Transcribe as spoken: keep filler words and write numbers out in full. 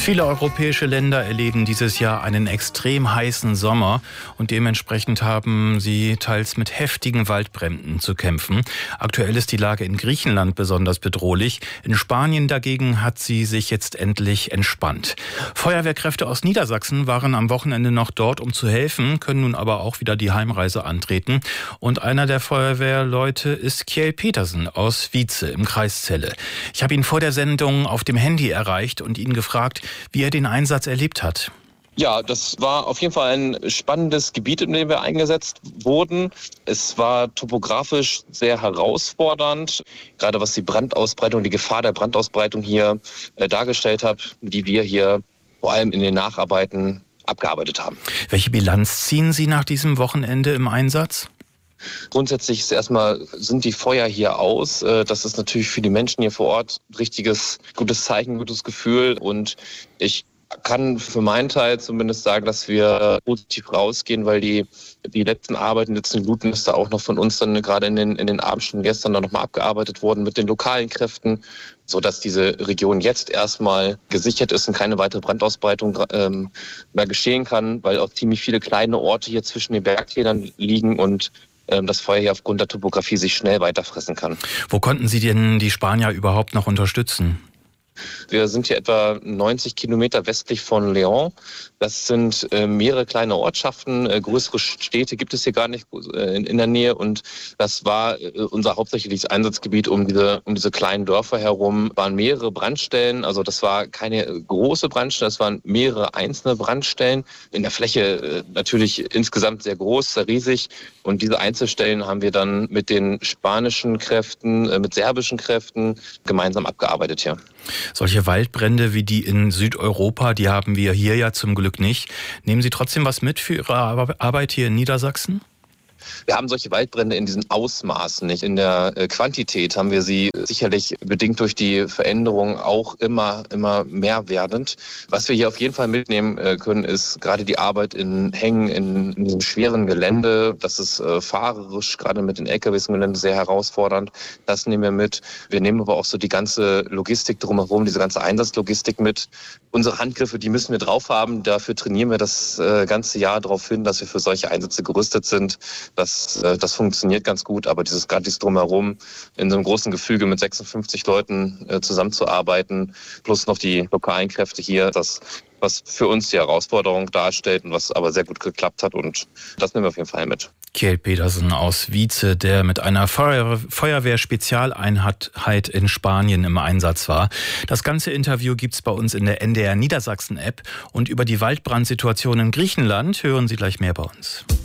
Viele europäische Länder erleben dieses Jahr einen extrem heißen Sommer und dementsprechend haben sie teils mit heftigen Waldbränden zu kämpfen. Aktuell ist die Lage in Griechenland besonders bedrohlich. In Spanien dagegen hat sie sich jetzt endlich entspannt. Feuerwehrkräfte aus Niedersachsen waren am Wochenende noch dort, um zu helfen, können nun aber auch wieder die Heimreise antreten. Und einer der Feuerwehrleute ist Kjell Petersen aus Wietze im Kreis Celle. Ich habe ihn vor der Sendung auf dem Handy erreicht und ihn gefragt, wie er den Einsatz erlebt hat. Ja, das war auf jeden Fall ein spannendes Gebiet, in dem wir eingesetzt wurden. Es war topografisch sehr herausfordernd, gerade was die Brandausbreitung, die Gefahr der Brandausbreitung hier äh, dargestellt hat, die wir hier vor allem in den Nacharbeiten abgearbeitet haben. Welche Bilanz ziehen Sie nach diesem Wochenende im Einsatz? Grundsätzlich ist erstmal, sind die Feuer hier aus. Das ist natürlich für die Menschen hier vor Ort ein richtiges, gutes Zeichen, gutes Gefühl. Und ich kann für meinen Teil zumindest sagen, dass wir positiv rausgehen, weil die, die letzten Arbeiten, die letzten Glutnester auch noch von uns dann gerade in den, in den Abendstunden gestern dann nochmal abgearbeitet wurden mit den lokalen Kräften, sodass diese Region jetzt erstmal gesichert ist und keine weitere Brandausbreitung ähm, mehr geschehen kann, weil auch ziemlich viele kleine Orte hier zwischen den Bergtälern liegen und das Feuer hier aufgrund der Topografie sich schnell weiterfressen kann. Wo konnten Sie denn die Spanier überhaupt noch unterstützen? Wir sind hier etwa neunzig Kilometer westlich von León. Das sind äh, mehrere kleine Ortschaften. Äh, größere Städte gibt es hier gar nicht äh, in, in der Nähe. Und das war äh, unser hauptsächliches Einsatzgebiet um diese, um diese kleinen Dörfer herum. Waren mehrere Brandstellen. Also das war keine große Brandstelle, das waren mehrere einzelne Brandstellen. In der Fläche äh, natürlich insgesamt sehr groß, sehr riesig. Und diese Einzelstellen haben wir dann mit den spanischen Kräften, äh, mit serbischen Kräften gemeinsam abgearbeitet hier. Solche Waldbrände wie die in Südeuropa, die haben wir hier ja zum Glück nicht. Nehmen Sie trotzdem was mit für Ihre Arbeit hier in Niedersachsen? Wir haben solche Waldbrände in diesen Ausmaßen nicht. In der Quantität haben wir sie sicherlich bedingt durch die Veränderung auch immer, immer mehr werdend. Was wir hier auf jeden Fall mitnehmen können, ist gerade die Arbeit in Hängen, in, in diesem schweren Gelände. Das ist äh, fahrerisch, gerade mit den L K Ws im Gelände, sehr herausfordernd. Das nehmen wir mit. Wir nehmen aber auch so die ganze Logistik drumherum, diese ganze Einsatzlogistik mit. Unsere Handgriffe, die müssen wir drauf haben. Dafür trainieren wir das äh, ganze Jahr darauf hin, dass wir für solche Einsätze gerüstet sind. Das, das funktioniert ganz gut, aber dieses gerade dieses Drumherum, in so einem großen Gefüge mit sechsundfünfzig Leuten äh, zusammenzuarbeiten, plus noch die lokalen Kräfte hier, das, was für uns die Herausforderung darstellt und was aber sehr gut geklappt hat, und das nehmen wir auf jeden Fall mit. Kjell Petersen aus Wietze, der mit einer Feuer- Feuerwehr-Spezialeinheit in Spanien im Einsatz war. Das ganze Interview gibt's bei uns in der N D R Niedersachsen-App und über die Waldbrandsituation in Griechenland hören Sie gleich mehr bei uns.